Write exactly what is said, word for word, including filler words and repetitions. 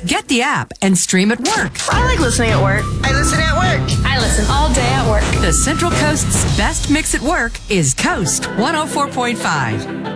Get the app and stream at work. I like listening at work. I listen at work. I listen all day at work. The Central Coast's best mix at work is Coast one oh four point five.